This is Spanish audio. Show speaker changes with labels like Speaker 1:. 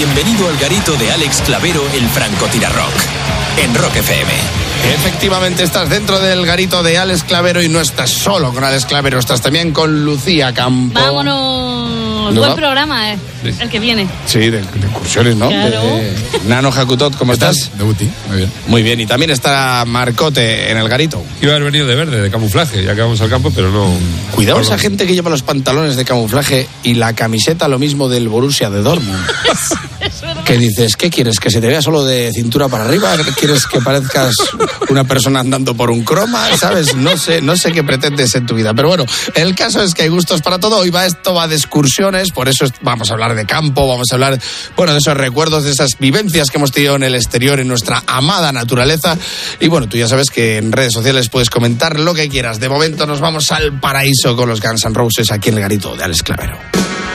Speaker 1: Bienvenido al garito de Alex Clavero, el francotirarrock, en Rock FM.
Speaker 2: Efectivamente, estás dentro del garito de Alex Clavero y no estás solo con Alex Clavero, estás también con Lucía Campo.
Speaker 3: ¡Vámonos! Buen programa, el que viene.
Speaker 2: Sí, de excursiones, ¿no?
Speaker 3: Claro.
Speaker 2: Nano Jacutot, ¿cómo estás?
Speaker 4: De Buti, muy bien.
Speaker 2: Muy bien, y también está Marcote en el garito.
Speaker 5: Iba a haber venido de verde, de camuflaje, ya que vamos al campo, pero no...
Speaker 2: Cuidado esa gente que lleva los pantalones de camuflaje y la camiseta lo mismo del Borussia de Dortmund. Que dices, ¿qué quieres? ¿Que se te vea solo de cintura para arriba? ¿Quieres que parezcas una persona andando por un croma? ¿Sabes? No sé qué pretendes en tu vida. Pero bueno, el caso es que hay gustos para todo. Hoy esto va de excursiones, por eso vamos a hablar de campo, vamos a hablar, bueno, de esos recuerdos, de esas vivencias que hemos tenido en el exterior, en nuestra amada naturaleza. Y bueno, tú ya sabes que en redes sociales puedes comentar lo que quieras. De momento nos vamos al paraíso con los Guns N' Roses aquí en el garito de Alex Clavero.